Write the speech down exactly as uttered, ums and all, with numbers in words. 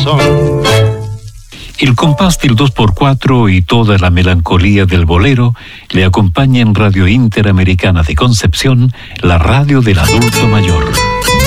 corazón. El compás del dos por cuatro y toda la melancolía del bolero le acompaña en Radio Interamericana de Concepción, la radio del adulto mayor.